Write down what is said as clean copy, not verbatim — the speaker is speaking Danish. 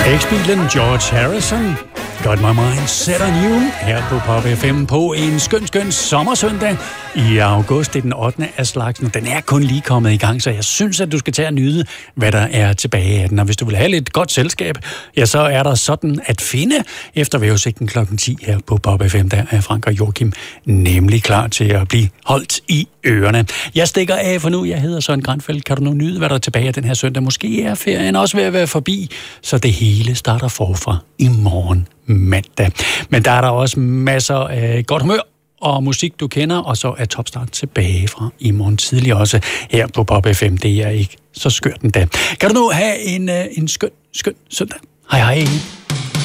Ex-Beatlen George Harrison, Got My Mind Set On You, her på Pop FM på en skøn sommersøndag i august. Det er den 8. af slagsen. Den er kun lige kommet i gang, så jeg synes, at du skal tage og nyde, hvad der er tilbage af den. Og hvis du vil have lidt godt selskab, ja, så er der sådan at finde efter vejrudsigten klokken 10 her på Pop FM. Der er Frank og Joachim nemlig klar til at blive holdt i ørerne. Jeg stikker af for nu. Jeg hedder Søren Granfeldt. Kan du nu nyde, hvad der er tilbage af den her søndag? Måske er ferien også ved at være forbi, så det hele starter forfra i morgen mandag. Men der er der også masser af godt humør og musik, du kender, og så er Topstart tilbage fra i morgen tidlig også her på Pop FM. Det er ikke så skørt endda. Kan du nu have en skøn søndag? Hej hej.